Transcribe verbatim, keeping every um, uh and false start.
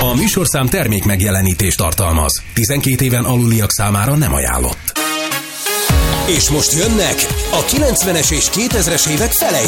A műsorszám termék megjelenítést tartalmaz. tizenkét éven aluliak számára nem ajánlott. És most jönnek a kilencvenes és kétezres évek felejtői.